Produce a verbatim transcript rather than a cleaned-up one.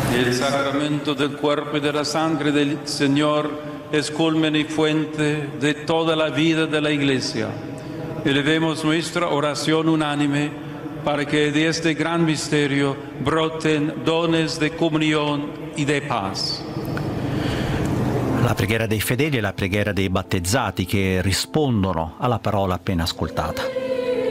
El sacramento del cuerpo y de la sangre del Señor es culmen y fuente de toda la vida de la Iglesia. Elevemos nuestra oración unánime para que de este gran misterio broten dones de comunión y de paz. La preghiera dei fedeli è la preghiera dei battezzati che rispondono alla parola appena ascoltata.